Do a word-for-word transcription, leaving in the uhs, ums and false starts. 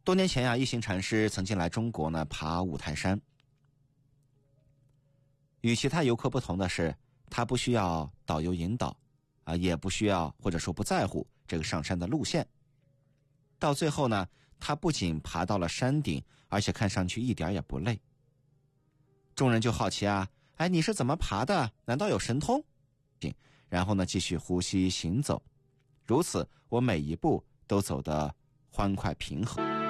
多年前呀、啊，一行禅师曾经来中国呢爬五台山。与其他游客不同的是，他不需要导游引导，啊，也不需要或者说不在乎这个上山的路线。到最后呢，他不仅爬到了山顶，而且看上去一点也不累。众人就好奇啊，哎，你是怎么爬的？难道有神通？然后呢，继续呼吸行走，如此我每一步都走得欢快平和。